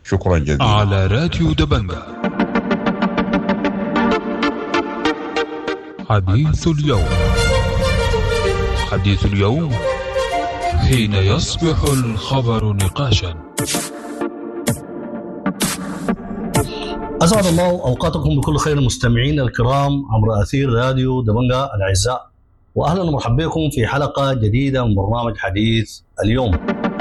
شكرا جزيلا. على راديو دبنجة حديث اليوم. حديث اليوم حين يصبح الخبر نقاشا. أسعد الله أوقاتكم بكل خير مستمعين الكرام عبر أثير راديو دبنجة الأعزاء، وأهلا ومرحبا بكم في حلقة جديدة من برنامج حديث اليوم.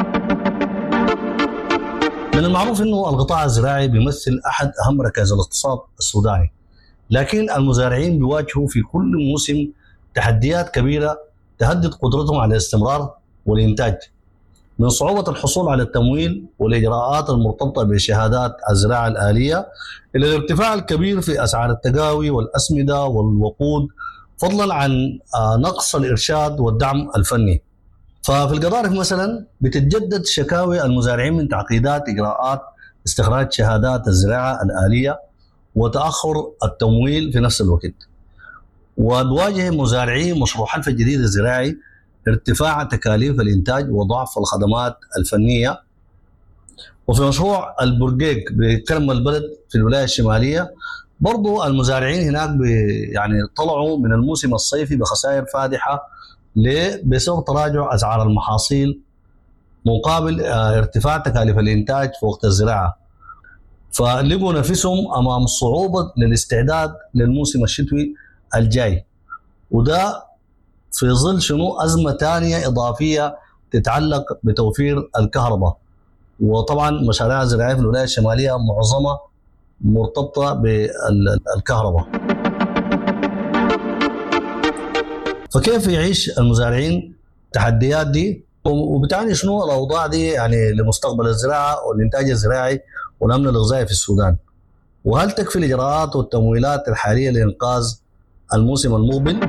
من المعروف أنه القطاع الزراعي بيمثل أحد أهم ركائز الاقتصاد السوداني، لكن المزارعين بيواجهوا في كل موسم تحديات كبيرة تهدد قدرتهم على الاستمرار والإنتاج، من صعوبة الحصول على التمويل والإجراءات المرتبطة بشهادات الزراعة الآلية إلى الارتفاع الكبير في أسعار التقاوي والأسمدة والوقود، فضلا عن نقص الإرشاد والدعم الفني. ففي القضارف مثلا بتتجدد شكاوي المزارعين من تعقيدات إجراءات استخراج شهادات الزراعة الآلية وتأخر التمويل في نفس الوقت. وبواجه مزارعي مشروع حلف الجديد الزراعي ارتفاع تكاليف الإنتاج وضعف الخدمات الفنية. وفي مشروع البرقيق بكرم البلد في الولاية الشمالية برضو المزارعين هناك يعني طلعوا من الموسم الصيفي بخسائر فادحة بسبب تراجع أسعار المحاصيل مقابل ارتفاع تكاليف الإنتاج في وقت الزراعة، فلقوا نفسهم أمام صعوبة للاستعداد للموسم الشتوي الجاي، وده في ظل شنو أزمة تانية إضافية تتعلق بتوفير الكهرباء. وطبعا مشاريع الزراعية في الولاية الشمالية معظمها مرتبطة بالكهرباء. فكيف يعيش المزارعين التحديات دي، وبتعني شنو الأوضاع دي يعني لمستقبل الزراعة والإنتاج الزراعي والأمن الغذائي في السودان، وهل تكفي الإجراءات والتمويلات الحالية لإنقاذ الموسم المقبل؟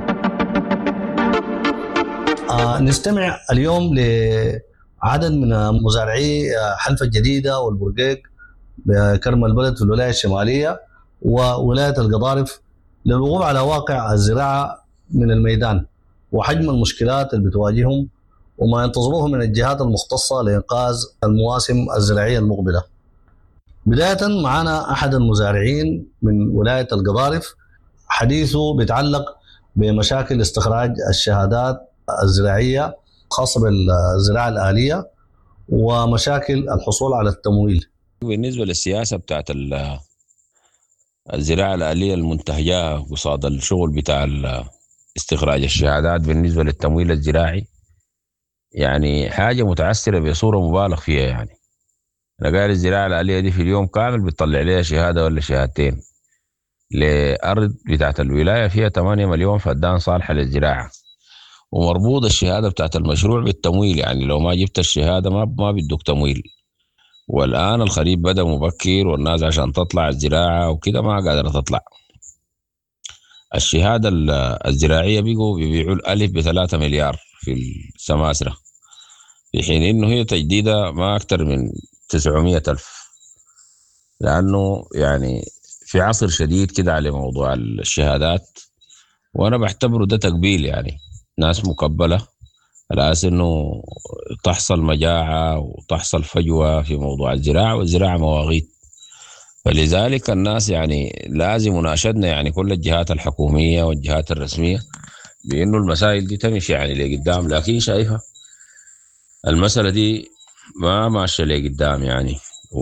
نستمع اليوم لعدد من مزارعي حلف الجديدة والبرقيق بكرم البلد في الولاية الشمالية وولاية القضارف للوقوف على واقع الزراعة من الميدان وحجم المشكلات اللي بتواجههم وما ينتظروه من الجهات المختصة لإنقاذ المواسم الزراعية المقبلة. بداية معنا أحد المزارعين من ولاية القضارف، حديثه بيتعلق بمشاكل استخراج الشهادات الزراعية خاصة بالزراعة الآلية ومشاكل الحصول على التمويل. بالنسبة للسياسة بتاعت الزراعة الآلية المنتهجة قصاد الشغل بتاع استخراج الشهادات بالنسبة للتمويل الزراعي، يعني حاجة متعسرة بصورة مبالغ فيها. يعني أنا قال الزراعة الآلية دي في اليوم كامل بتطلع لها شهادة ولا شهادتين لأرض بتاعت الولاية فيها 8 مليون فدان صالحة للزراعة، ومربوط الشهادة بتاعت المشروع بالتمويل، يعني لو ما جبت الشهادة ما بدك تمويل. والآن الخريف بدأ مبكر والناس عشان تطلع الزراعة وكده ما قادرة تطلع. الشهادة الزراعية بيبيعوا الألف ب3 مليار في السماسرة، في حين إنه هي تجديدة ما أكتر من 900,000، لأنه يعني في عصر شديد كده على موضوع الشهادات، وأنا بعتبره ده تقبيل. يعني ناس مقبلة على أساس إنه تحصل مجاعة وتحصل فجوة في موضوع الزراعة، والزراعة مواغيد. فلذلك الناس يعني لازم مناشدنا، يعني كل الجهات الحكومية والجهات الرسمية، بأنه المسائل دي تمشي يعني لقدام. لكن شايفة المسألة دي ما ماشية لقدام يعني،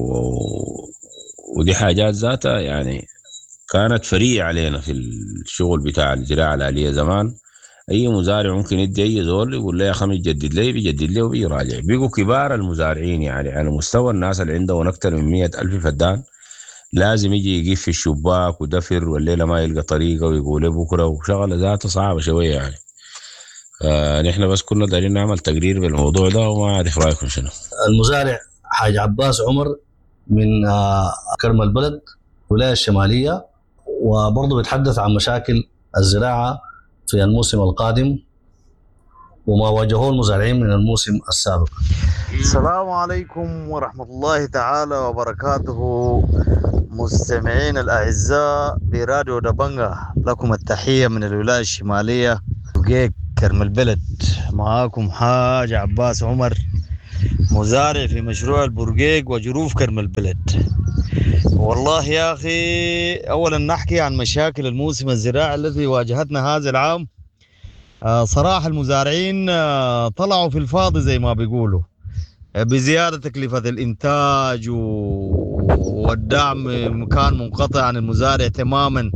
ودي حاجات ذاتها يعني كانت فرية علينا في الشغل بتاع الزراعة الآلية زمان. أي مزارع ممكن يدي أي زول يقول له يا خمس جدد لي، بيجدد له وبيراجع. بيقوا كبار المزارعين يعني على مستوى الناس اللي عندهم أكثر من 100,000 فدان لازم يجي يقف في الشباك ودفر، والليلة ما يلقى طريقة ويقول بكرة، وشغلة ذاته صعبة شوية يعني. نحن بس كنا دارين نعمل تقرير بالموضوع ده، وما أعرف رأيكم شنو. المزارع حاج عباس عمر من كرم البلد الولاية الشمالية، وبرضه بيتحدث عن مشاكل الزراعة في الموسم القادم وما واجهوه المزارعين من الموسم السابق. السلام عليكم ورحمة الله تعالى وبركاته، مستمعين الأعزاء براديو دبنجة، لكم التحية من الولاية الشمالية برقيق كرم البلد. معاكم حاج عباس عمر مزارع في مشروع البرقيق وجروف كرم البلد. والله يا أخي، أولا نحكي عن مشاكل الموسم الزراعي الذي واجهتنا هذا العام. صراحة المزارعين طلعوا في الفاضي زي ما بيقولوا، بزيادة تكلفة الإنتاج والدعم كان منقطع عن المزارع تماما.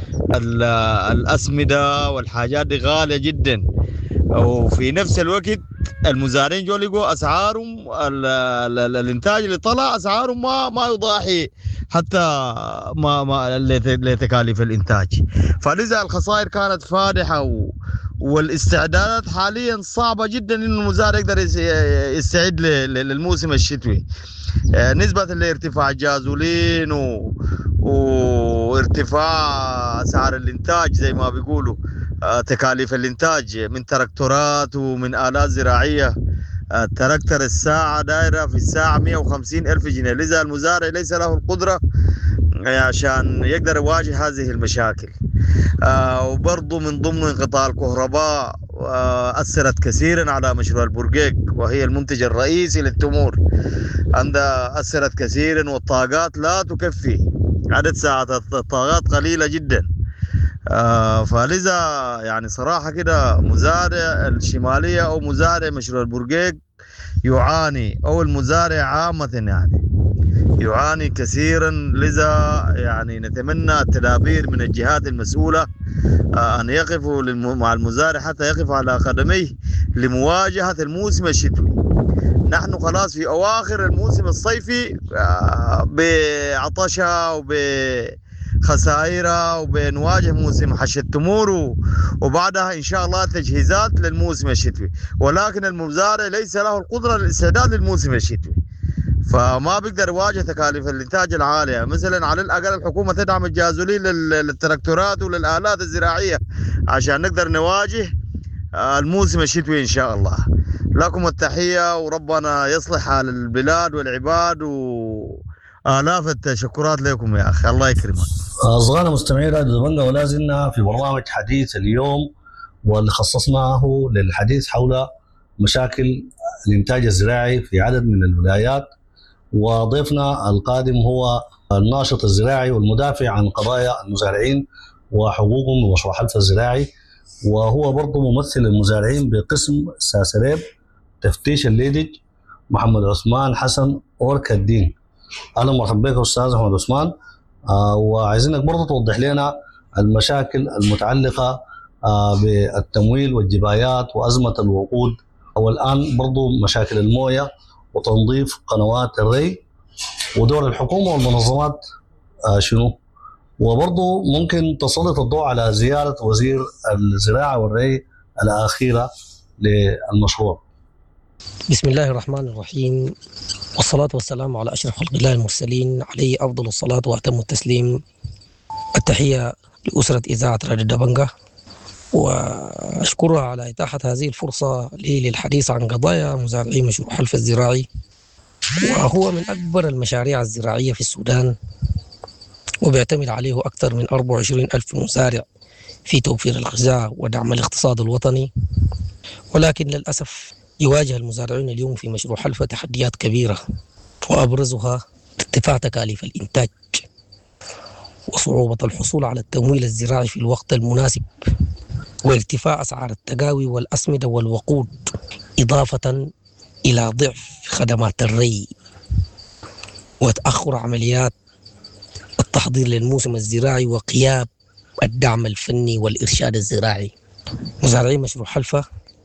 الأسمدة والحاجات دي غالية جدا، وفي نفس الوقت المزارعين جو لقوا أسعارهم الإنتاج اللي طلع أسعارهم ما يضاهي حتى ما لتكاليف الإنتاج. فلذا الخسائر كانت فادحة، والاستعدادات حاليا صعبة جدا إنه المزارع يقدر يستعد للموسم الشتوي، نسبة لارتفاع الجازولين وارتفاع أسعار الإنتاج زي ما بيقولوا، تكاليف الإنتاج من تراكتورات ومن آلات زراعية. التراكتر الساعة دايرة في الساعة 150,000 جنيه. لذا المزارع ليس له القدرة عشان يقدر يواجه هذه المشاكل. وبرضو من ضمن انقطاع الكهرباء أثرت كثيرا على مشروع البرقيق، وهي المنتج الرئيسي للتمور. عندها أثرت كثيرا، والطاقات لا تكفي، عدد ساعات الطاقات قليلة جدا. فلذا يعني صراحة كده مزارع الشمالية أو مزارع مشروع البرقيق يعاني، أو المزارع عامة يعني يعاني كثيرا. لذا يعني نتمنى التدابير من الجهات المسؤولة أن يقفوا مع المزارع حتى يقف على قدميه لمواجهة الموسم الشتوي. نحن خلاص في أواخر الموسم الصيفي بعطشة وبخسائر، وبنواجه موسم حش التمور، وبعدها إن شاء الله تجهيزات للموسم الشتوي. ولكن المزارع ليس له القدرة للاستعداد للموسم الشتوي، فما بيقدر يواجه تكاليف الانتاج العاليه. مثلا على الاقل الحكومه تدعم الجازولين للتراكتورات وللالات الزراعيه عشان نقدر نواجه الموسم الشتوي ان شاء الله. لكم التحيه، وربنا يصلح حال البلاد والعباد، والاف التشكرات لكم يا اخي، الله يكرمك. اصغرنا مستمعي راديو دبنجة، ولا زلنا في برنامج حديث اليوم، واللي خصصناه للحديث حول مشاكل الانتاج الزراعي في عدد من الولايات. وضيفنا القادم هو الناشط الزراعي والمدافع عن قضايا المزارعين وحقوقهم بمشروع حلف الزراعي، وهو برضه ممثل المزارعين بقسم ساسريب تفتيش الليدج، محمد عثمان حسن أورك الدين. أهلا ومرحبا بك أستاذ محمد عثمان. وعايزينك برضه توضح لنا المشاكل المتعلقة بالتمويل والجبايات وأزمة الوقود، والآن برضه مشاكل الموية وتنظيف قنوات الري، ودور الحكومة والمنظمات شنو. وبرضه ممكن تسلط الضوء على زيارة وزير الزراعة والري الأخيرة للمشروع. بسم الله الرحمن الرحيم، والصلاة والسلام على أشرف خلق الله المرسلين، عليه أفضل الصلاة وأتم التسليم. التحية لأسرة إذاعة راديو دبنجة، وأشكرها على إتاحة هذه الفرصة لي للحديث عن قضايا مزارعي مشروع حلف الزراعي، وهو من أكبر المشاريع الزراعية في السودان، وبيعتمد عليه أكثر من 24,000 مزارع في توفير الغذاء ودعم الاقتصاد الوطني. ولكن للأسف يواجه المزارعون اليوم في مشروع حلف تحديات كبيرة، وأبرزها ارتفاع تكاليف الإنتاج، وصعوبة الحصول على التمويل الزراعي في الوقت المناسب، وارتفاع أسعار التقاوي والأسمدة والوقود، إضافة إلى ضعف خدمات الري، وتأخر عمليات التحضير للموسم الزراعي، وغياب الدعم الفني والإرشاد الزراعي. مزارعي مشروع حلفة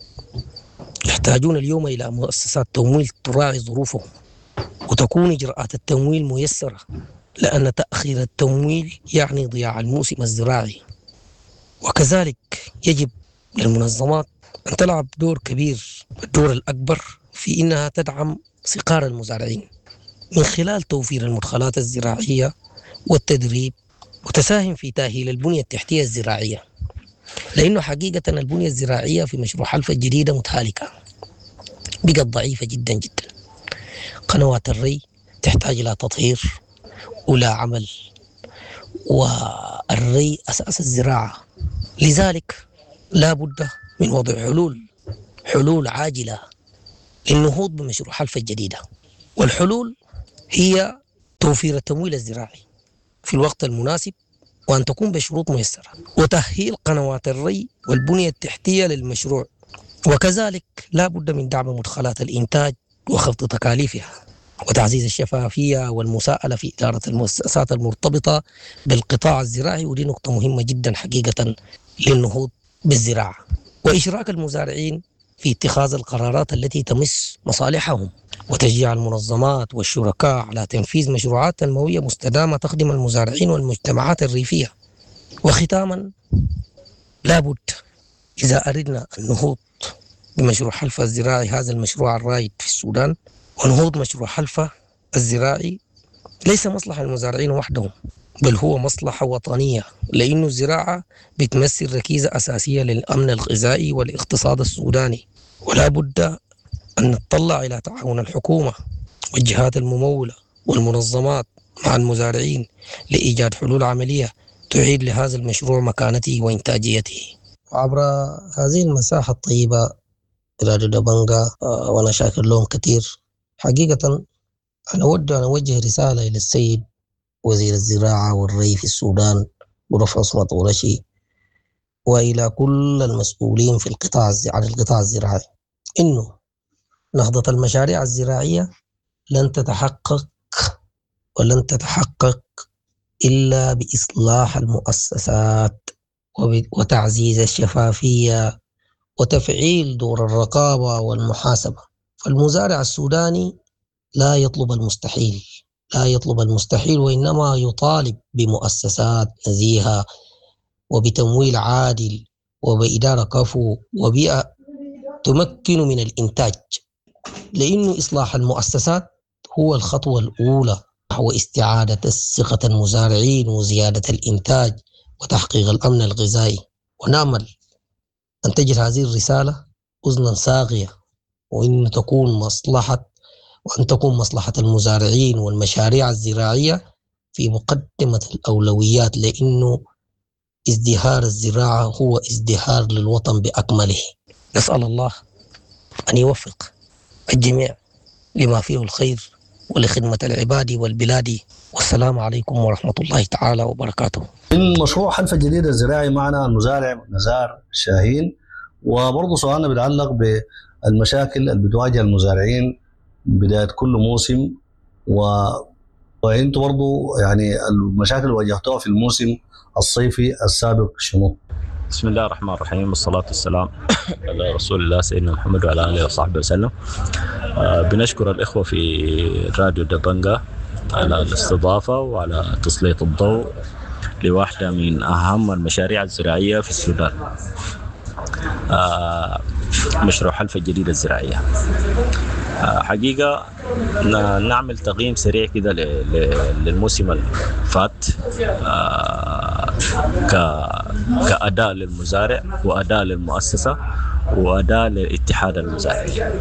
يحتاجون اليوم إلى مؤسسات تمويل تراعي ظروفهم، وتكون إجراءات التمويل ميسرة، لأن تأخير التمويل يعني ضياع الموسم الزراعي. وكذلك يجب للمنظمات أن تلعب دور كبير، الدور الأكبر، في إنها تدعم صغار المزارعين من خلال توفير المدخلات الزراعية والتدريب، وتساهم في تأهيل البنية التحتية الزراعية، لأنه حقيقة البنية الزراعية في مشروع حلف الجديدة متهالكة، بقت ضعيفة جدا جدا. قنوات الري تحتاج إلى تطهير ولا عمل، والري أساس الزراعة. لذلك لا بد من وضع حلول عاجلة للنهوض بمشروع حلفة الجديدة. والحلول هي توفير التمويل الزراعي في الوقت المناسب، وأن تكون بشروط ميسرة، وتأهيل قنوات الري والبنية التحتية للمشروع. وكذلك لا بد من دعم مدخلات الإنتاج وخفض تكاليفها، وتعزيز الشفافية والمساءلة في إدارة المؤسسات المرتبطة بالقطاع الزراعي، ودي نقطة مهمة جدا حقيقة للنهوض بالزراعة. وإشراك المزارعين في اتخاذ القرارات التي تمس مصالحهم، وتشجيع المنظمات والشركاء على تنفيذ مشروعات تنموية مستدامة تخدم المزارعين والمجتمعات الريفية. وختاما، لابد إذا أردنا النهوض بمشروع حلفة الزراعي، هذا المشروع الرائد في السودان، ونهوض مشروع حلفة الزراعي ليس مصلحة المزارعين وحدهم، بل هو مصلحة وطنية، لأن الزراعة بتمثل ركيزة أساسية للأمن الغذائي والاقتصاد السوداني. ولا بد أن نتطلع إلى تعاون الحكومة والجهات الممولة والمنظمات مع المزارعين لإيجاد حلول عملية تعيد لهذا المشروع مكانته وإنتاجيته. عبر هذه المساحة الطيبة راديو دبنجا، وأنا شاكر لهم كثير حقيقة. أنا أود أن أوجه رسالة إلى السيد وزير الزراعة والري في السودان برفع عصمة طورشي، وإلى كل المسؤولين في عن القطاع الزراعي، إنه نهضة المشاريع الزراعية لن تتحقق إلا بإصلاح المؤسسات وتعزيز الشفافية وتفعيل دور الرقابة والمحاسبة. فالمزارع السوداني لا يطلب المستحيل، وإنما يطالب بمؤسسات نزيهة وبتمويل عادل وبإدارة كفو وبيئة تمكن من الإنتاج، لأن إصلاح المؤسسات هو الخطوة الأولى نحو استعادة الثقة المزارعين وزيادة الإنتاج وتحقيق الأمن الغذائي. ونأمل أن تجد هذه الرسالة أذنا صاغية، وأن تكون مصلحة المزارعين والمشاريع الزراعية في مقدمة الأولويات، لأنه ازدهار الزراعة هو ازدهار للوطن بأكمله. نسأل الله أن يوفق الجميع لما فيه الخير ولخدمة العباد والبلاد. والسلام عليكم ورحمة الله تعالى وبركاته. من مشروع حلفة الجديدة الزراعي معنا المزارع نزار شاهين، وبرضه سؤالنا بيتعلق بالمشاكل اللي بتواجه المزارعين بداية كل موسم، وانتم برضه يعني المشاكل اللي واجهتوها في الموسم الصيفي السابق شنو؟ بسم الله الرحمن الرحيم، والصلاة والسلام على رسول الله سيدنا محمد وعلى آله وصحبه وسلم. بنشكر الإخوة في راديو دبنجا على الاستضافة وعلى تسليط الضوء لواحدة من أهم المشاريع الزراعية في السودان، مشروع حلفة الجديدة الزراعية. حقيقة نعمل تقييم سريع كده للموسم الفات كأداء للمزارع وأداء للمؤسسة وأداء لاتحاد المزارعين.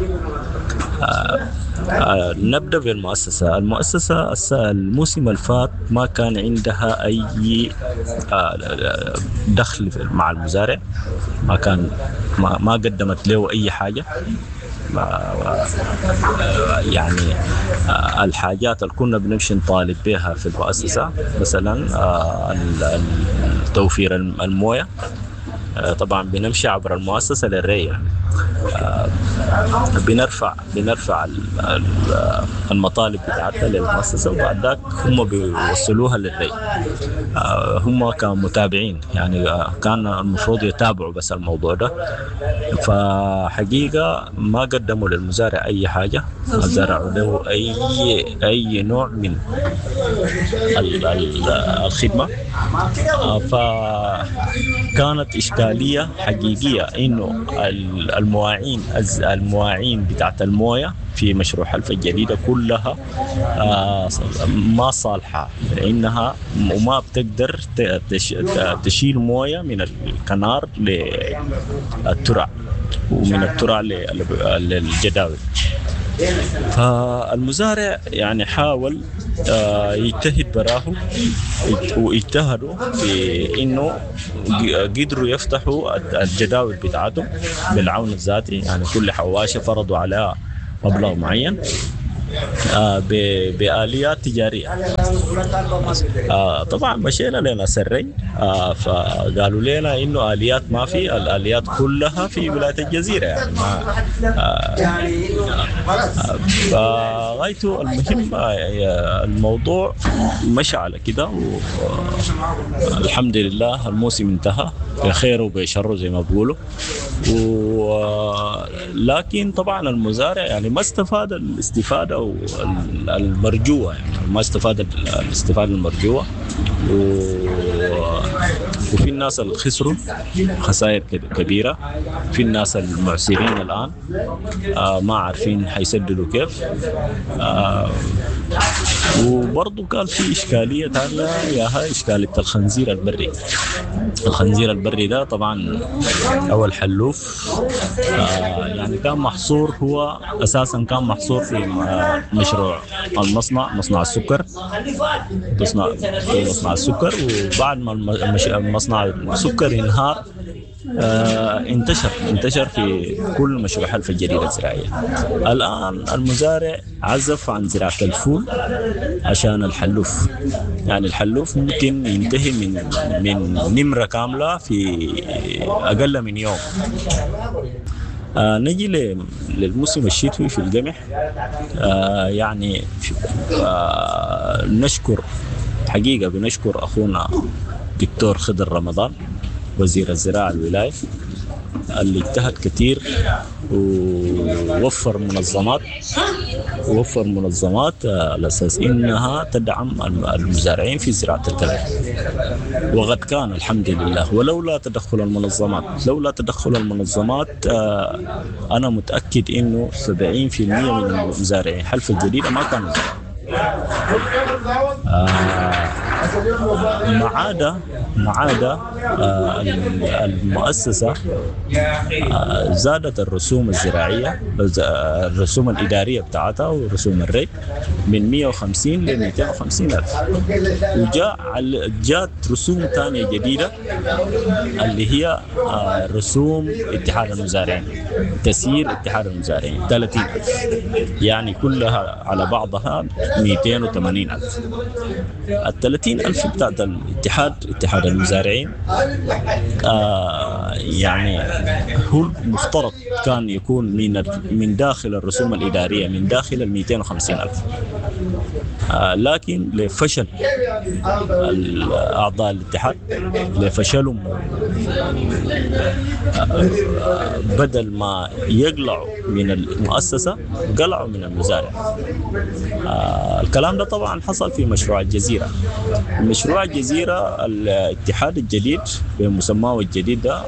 نبدأ بالمؤسسة. الموسم الفات ما كان عندها أي دخل مع المزارع، ما قدمت له أي حاجة. يعني الحاجات اللي كنا بنمشي نطالب بها في المؤسسة مثلا توفير الموية، طبعا بنمشي عبر المؤسسة للري، بنرفع المطالب بتاعتها للمؤسسة، وبعد ذاك هم بيوصلوها للري. هم كمتابعين يعني كان المفروض يتابعوا بس الموضوع ده، فحقيقة ما قدموا للمزارع أي حاجة، ما زرعوا له أي نوع من الخدمة. فكانت إشكالية حقيقية إنه المواعين بتاعت الموية في مشروع حلفة الجديدة كلها ما صالحة، لأنها وما بتقدر تشيل موية من الكنار للترع ومن الترع للجداول. فالمزارع يعني حاول يجتهد براه واجتهدوا في انه قدروا يفتحوا الجداول بتاعتهم بالعون الذاتي. يعني كل حواشة فرضوا عليها مبلغ معين بآليات تجارية. طبعا مشينا لنا سرين، فقالوا لنا إنه آليات ما في، الآليات كلها في ولاية الجزيرة يعني فغايته المهم الموضوع مشى على كده، والحمد لله الموسم انتهى بخير وبشره زي ما بقولوا. لكن طبعا المزارع يعني ما استفاد الاستفادة المرجوة، يعني ما استفاد الاستفادة المرجوة، وفي الناس اللي خسروا خسائر كبيرة، في الناس المعسرين الآن ما عارفين حيسددوا كيف. وبرضو كان في إشكالية تانية، ياها إشكالية الخنزير البري. الخنزير البري ده طبعا أو الحلوف يعني كان محصور، هو أساسا كان محصور في مشروع مصنع السكر، مصنع السكر. وبعد ما مصنع السكر انهار انتشر في كل مشروع حلف الجريدة الزراعية. الآن المزارع عزف عن زراعة الفول عشان الحلوف، يعني الحلوف ممكن ينتهي من نمرة كاملة في أقل من يوم. نجي للموسم الشتوي في القمح. يعني نشكر حقيقة، بنشكر أخونا دكتور خضر رمضان وزير الزراعة الولاية اللي اجتهد كتير ووفر منظمات على أساس إنها تدعم المزارعين في زراعة القمح. وقد كان الحمد لله، ولولا تدخل المنظمات أنا متأكد إنه 70% من المزارعين حلف الجديدة ما كانوا ما عدا المؤسسة زادت الرسوم الزراعية، الرسوم الإدارية بتاعتها ورسوم الري من 150 ل 250 ألف. وجاءت رسوم ثانية جديدة اللي هي رسوم اتحاد المزارعين، تسيير اتحاد المزارعين 30 ألف، يعني كلها على بعضها 280 ألف. 30 ألف بتاعت اتحاد المزارعين يعني هو المفترض كان يكون من داخل الرسوم الإدارية، من داخل 250 ألف. لكن لفشل أعضاء الاتحاد، لفشلهم بدل ما يقلعوا من المؤسسة قلعوا من المزارع. الكلام ده طبعا حصل في مشروع الجزيرة. مشروع الجزيرة الاتحاد الجديد بمسماه الجديد ده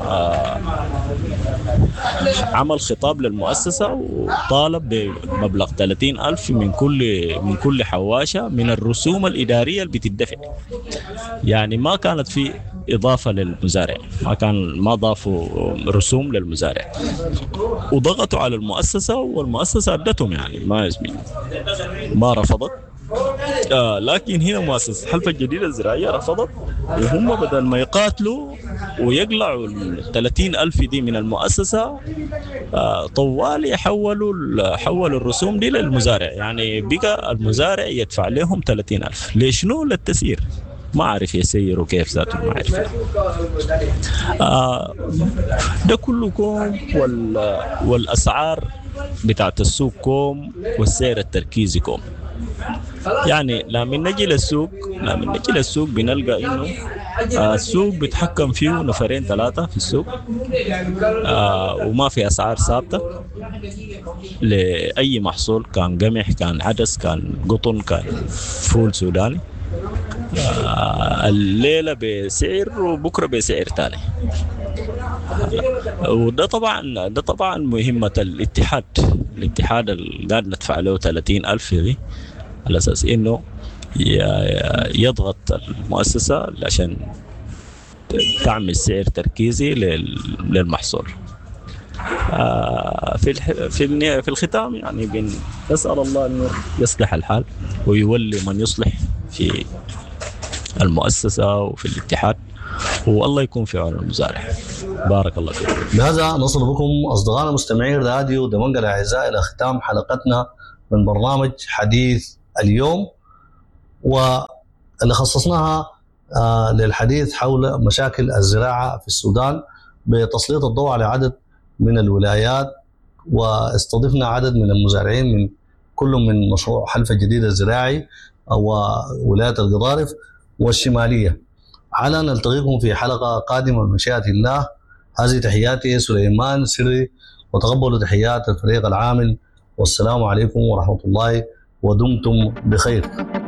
عمل خطاب للمؤسسة وطالب بمبلغ 30 ألف من كل حواشة من الرسوم الإدارية اللي بتدفع. يعني ما كانت في إضافة للمزارع، ما ضافوا رسوم للمزارع، وضغطوا على المؤسسة، والمؤسسة أدتهم يعني ما رفضت. لكن هنا مؤسسة حلف الجديدة الزراعية رفضت، وهم بدل ما يقاتلوا ويقلعوا 30 ألف دي من المؤسسة طوال يحولوا الرسوم دي للمزارع. يعني بقى المزارع يدفع لهم 30 ألف ليشنو؟ للتسيير. ما عارف يسيروا كيف ذاته، ما عارف. ده كله كوم، والأسعار بتاعت السوق كوم، والسعر التركيزي كوم. يعني لما نجي للسوق بنلقى إنه السوق بيتحكم فيه نفرين 3 في السوق، وما في أسعار ثابتة لأي محصول، كان قمح، كان عدس، كان قطن، كان فول سوداني. الليلة بسعر وبكرة بسعر تاني. وده طبعا مهمة الاتحاد اللي قاعد ندفع له 30 ألف دي على أساس إنه يضغط المؤسسة عشان تعمل سعر تركيزي للمحصول. في الختام يعني نسأل الله إنه يصلح الحال ويولي من يصلح في المؤسسة وفي الاتحاد، والله يكون في عون المزارع. بارك الله فيكم. بهذا نصل بكم أصدقائنا مستمعين راديو دبنجة الأعزاء إلى ختام حلقتنا من برنامج حديث اليوم، واللي خصصناها للحديث حول مشاكل الزراعة في السودان بتسليط الضوء على عدد من الولايات، واستضفنا عدد من المزارعين من كل من مشروع حلفة جديدة الزراعي وولاية القضارف والشمالية. على نلتقيكم في حلقة قادمة بمشيئة الله. هذه تحياتي سليمان سري، وتقبلوا تحيات الفريق العامل، والسلام عليكم ورحمة الله، ودمتم بخير.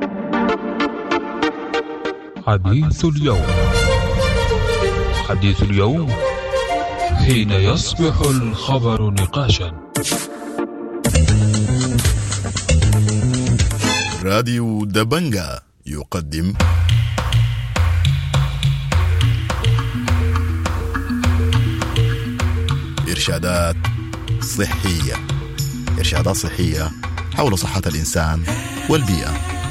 حديث اليوم. حديث اليوم حين يصبح الخبر نقاشا. راديو دبنجة يقدم إرشادات صحية. إرشادات صحية حول صحة الإنسان والبيئة.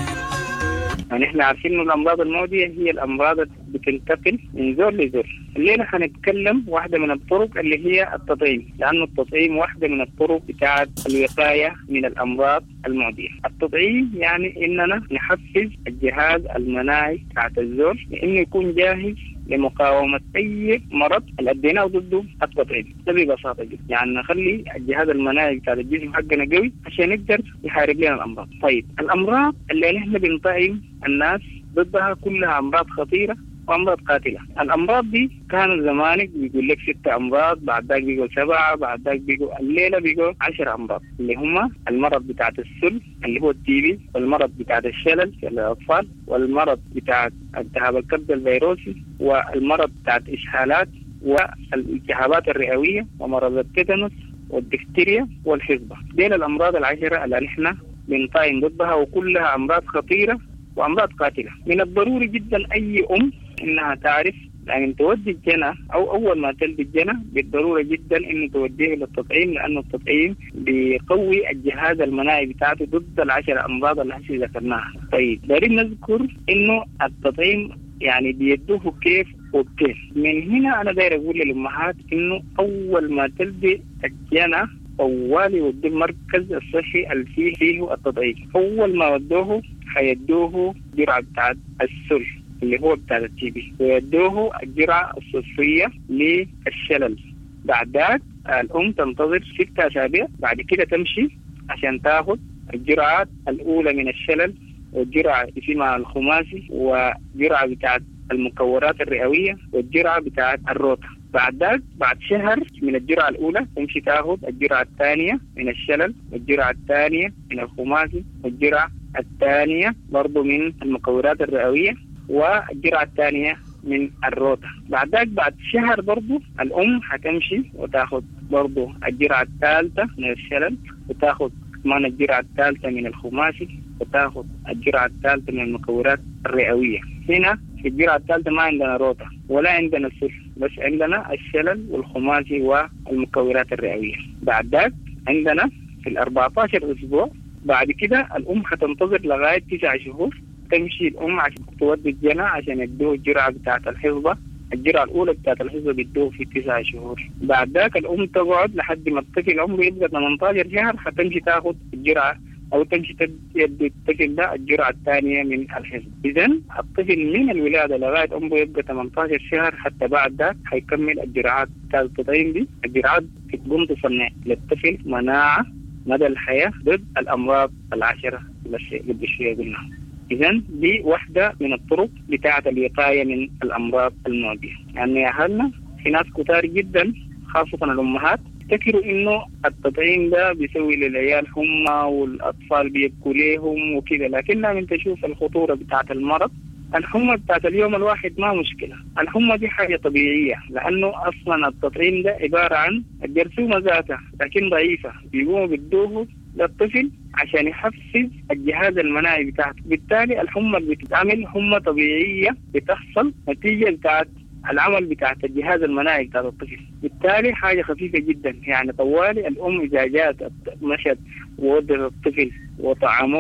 يعني احنا عارفين ان الامراض المعدية هي الامراض اللي بتنتقل من زول لزول. الليلة هنتكلم واحدة من الطرق اللي هي التطعيم، لانه التطعيم واحدة من الطرق بتاعت الوقاية من الامراض المعدية. التطعيم يعني اننا نحفز الجهاز المناعي بتاعت الزول لانه يكون جاهز لمقاومة أي مرض اللي أديناه ضده التطعيم. ده ببساطة جدا، يعني نخلي الجهاز المناعي بتاع الجسم حقنا قوي عشان يقدر يحارب لنا الأمراض. طيب الأمراض اللي نحن بنطعم الناس ضدها كلها أمراض خطيرة وأمراض قاتلة. الأمراض دي كانوا زمانك بيقول لك 6 أمراض، بعد ذاك بيقول 7، بعد ذاك بيقول الليلة بيقول 10 أمراض، اللي هم المرض بتاعت السل اللي هو التي بي، والمرض بتاعت الشلل في الأطفال، والمرض بتاعت التهاب الكبد الفيروسي، والمرض بتاعت إسهالات، والالتهابات الرئوية، ومرض التيتانوس، والدفتيريا، والحصبة. ديل الأمراض 10 اللي نحن بنطعم ضدها، وكلها أمراض خطيرة وأمراض قاتلة. من الضروري جدا أي إنها تعرف يعني تودي الجنة أو أول ما تلد الجنة بالضرورة جدا إنه توديه للتطعيم، لأنه التطعيم بيقوي الجهاز المناعي بتاعته ضد 10 أمراض اللي هسه ذكرناها. طيب دارين نذكر إنه التطعيم يعني بيدوه كيف وكيف. من هنا أنا داير أقول للأمهات إنه أول ما تلد الجنة أول يودي المركز الصحي اللي فيه التطعيم. أول ما ودوه حيدوه جرعة بتاعت السل اللي هو بتاع التي بي، ويدوه الجرعة الصفية للشلل. بعد ذلك الأم تنتظر 6 أسابيع، بعد كده تمشي عشان تاخد الجرعات الأولى من الشلل، والجرعة اسمها الخماسي، وجرعة بتاعت المكورات الرئوية، والجرعة بتاعت الروتا. بعد ذلك بعد شهر من الجرعة الأولى تمشي تاخد الجرعة الثانية من الشلل، والجرعة الثانية من الخماسي، والجرعة الثانية برضو من المكورات الرئوية، والجرعة الثانية من الروتا. بعد ذلك بعد شهر برضو الأم هتمشي وتاخد برضو الجرعة الثالثة من الشلل، وتاخد كمان الجرعة الثالثة من الخماسي، وتاخد الجرعة الثالثة من المكورات الرئوية. هنا في الجرعة الثالثة ما عندنا روتا ولا عندنا سل، بس عندنا الشلل والخماسي والمكورات الرئوية. بعد ذلك عندنا في 14 أسبوع بعد كده الأم هتنتظر لغاية 9 شهور، تمشي الأم عشان تودي الجنة عشان يدوه الجرعة بتاعة الحصبة. الجرعة الأولى بتاعة الحصبة بيدوه في 9 شهور. بعد ذاك الأم تقعد لحد ما الطفل عمره يبقى 18 شهر، هتمشي تاخد الجرعة أو تمشي تدي الطفل ده الجرعة الثانية من الحصبة. إذن الطفل من الولادة لغاية عمره يبقى 18 شهر حتى بعد ذاك هيكمل الجرعات بتاعة التطعيم دي. الجرعات بتقوم تصنع للطفل مناعة مدى الحياة ضد الأمراض 10 اللي قبل شوية قلناها. إذن دي واحدة من الطرق بتاعة الوقاية من الأمراض المعدية. يعني يا أهلنا في ناس كتار جدا خاصة الأمهات تفكروا إنه التطعيم ده بيسوي للعيال حمى والأطفال بيبكوا ليهم وكذا، لكن لما انت تشوف الخطورة بتاعة المرض، الحمى بتاعة اليوم الواحد ما مشكلة. الحمى دي حاجة طبيعية، لأنه أصلا التطعيم ده عبارة عن الجرثومة ذاتها لكن ضعيفة، بيقوموا بدوه للطفل عشان يحفز الجهاز المناعي بتاعته. بالتالي الحمى اللي بتتعمل حمى طبيعية بتحصل نتيجة بتاعت العمل بتاعت الجهاز المناعي بتاعت الطفل. بالتالي حاجة خفيفة جدا. يعني طوالي الأم إذا جاءت مشت وودت الطفل وطعموه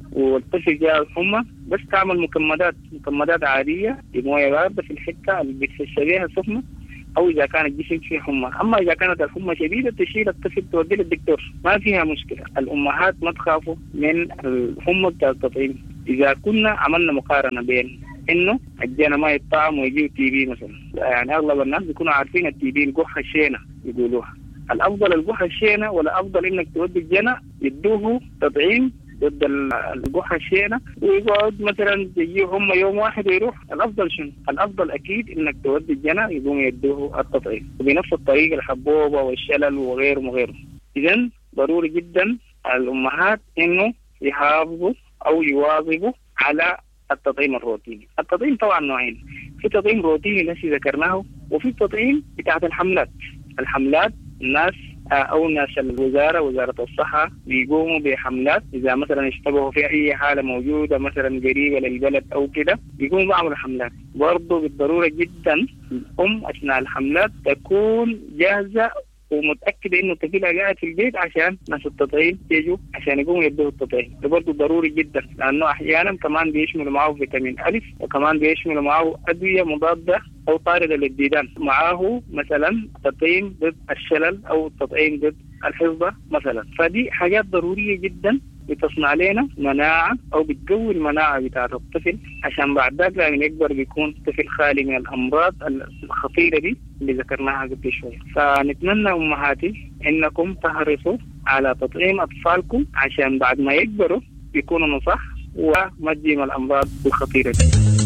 والطفل جاء الحمى بس تعمل مكمدات عادية بموية باردة في الحتة اللي بتشبيها سخنة، أو إذا كان الجسم فيه حمى. أما إذا كانت الحمى شديدة تشيل الطفل توديه للدكتور، ما فيها مشكلة. الأمهات ما تخافوا من الحمى بتاع التطعيم. إذا كنا عملنا مقارنة بين إنه الجنة ما يطعم ويجيو تي بي مثلا، يعني أغلب الناس بيكونوا عارفين التي بي القحة الشينة يقولوها. الأفضل القحة الشينة ولا أفضل إنك تودي الجنة يدوه تطعيم ضد القحة الشينة ويقعد مثلا يجيه هم يوم واحد ويروح؟ الأفضل شنو؟ الأفضل أكيد إنك تودي الجنة يقوم يدوه التطعيم وبنفس الطريقة الحبوبة والشلل وغيره. إذن ضروري جدا الأمهات إنه يحافظوا أو يواظبوا على التطعيم الروتيني. التطعيم طبعا نوعين، في تطعيم روتيني الذي ذكرناه، وفي تطعيم بتاعت الحملات الناس أو ناس الوزارة وزارة الصحة بيقوموا بحملات إذا مثلا اشتبهوا في أي حالة موجودة مثلا قريبة للبلد أو كده، بيقوموا بعملوا حملات. برضو بالضرورة جدا الأم أثناء الحملات تكون جاهزة ومتأكدة إنه طفلها قاعد في البيت عشان ناس التطعيم يجوا عشان يقوموا يدوه التطعيم. ده برضه ضروري جدا، لأنه أحيانا كمان بيشملوا معه فيتامين ألف، وكمان بيشملوا معه أدوية مضادة أو طاردة للديدان، معه مثلا تطعيم ضد الشلل أو تطعيم ضد الحصبة مثلا. فدي حاجات ضرورية جدا بتصنع لنا مناعة أو بتقوي المناعة بتاعت الطفل، عشان بعد ذلك لما يكبر بيكون طفل خالي من الأمراض الخطيرة دي اللي ذكرناها قبل شوية. فنتمنى أمهاتي إنكم تحرصوا على تطعيم أطفالكم عشان بعد ما يكبروا يكونوا نصح وما تجيهم الأمراض الخطيرة دي.